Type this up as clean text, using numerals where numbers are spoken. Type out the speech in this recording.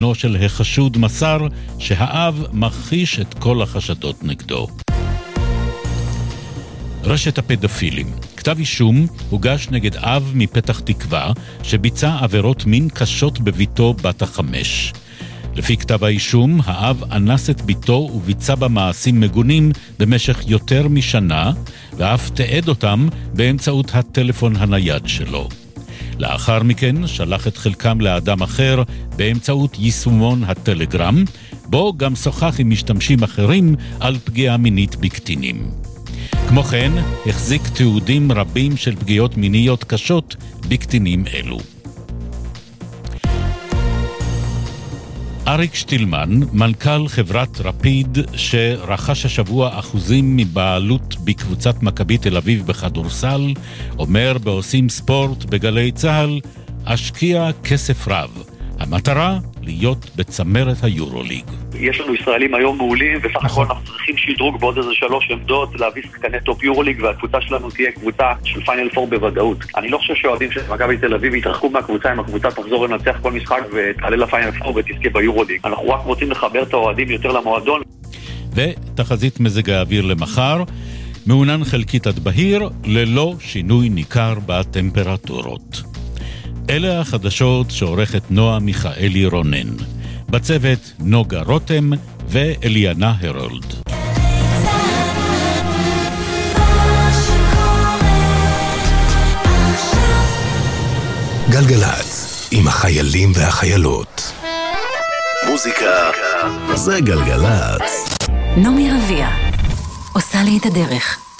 נו של החשוד מסר שהאב מכחיש את כל החשדות נגדו. רשת הפדופילים. כתב אישום הוגש נגד אב מפתח תקווה שביצע עבירות מין קשות בביתו בת 5. לפי כתב האישום, האב אנס את ביתו וביצע בה מעשים מגונים במשך יותר משנה, ואף תעד אותם באמצעות הטלפון הנייד שלו. לאחר מכן שלח את חלקם לאדם אחר באמצעות יישומון הטלגרם, בו גם שוחח עם משתמשים אחרים על פגיעה מינית בקטינים. כמו כן, החזיק תיעודים רבים של פגיעות מיניות קשות בקטינים אלו. אריק שטילמן, מנכ"ל חברת רפיד שרכש השבוע אחוזים מבעלות בקבוצת מכבי תל אביב בכדורסל, אומר בעושים ספורט בגלי צהל, אשקיע כסף רב. המטרה להיות בצמרת היורוליג. יש לנו ישראלים היום מעולים, וסך הכל אנחנו צריכים שדרוג בעוד איזה 3 עמדות, להביא שחקני טופ יורוליג, והקבוצה שלנו תהיה קבוצה של פיינל 4 בוודאות. אני לא חושב שהאוהדים של מכבי תל אביב יתרחקו מהקבוצה, אם הקבוצה תחזור לנצח כל משחק ותעלה לפיינל 4 ותזכה ביורוליג. אנחנו רק רוצים לחבר את האוהדים יותר למועדון. ותחזית מזג האוויר למחר, מעונן חלקית עד בהיר, ללא שינוי ניכר בטמפרטורות. אלה החדשות שעורכת נועה מיכאלי רונן. בצוות נוגה רותם ואליאנה הרולד. גלגלץ, עם החיילים והחיילות. מוזיקה זה גלגלץ. נעמי רביע עושה לי את הדרך.